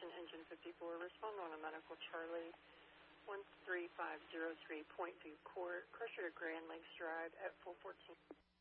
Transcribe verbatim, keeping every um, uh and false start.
engine fifty-four, respond on a medical Charlie one three five zero three Point View Court, Crusher to Grand Lakes Drive at four fourteen.